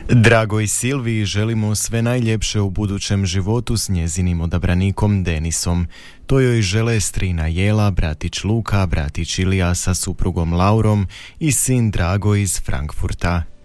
Dragoj Silviji želimo sve najljepše u budućem životu s njezinim odabranikom Denisom. To joj žele strina Jela, bratić Luka, bratić Ilija sa suprugom Laurom i sin Drago iz Frankfurta.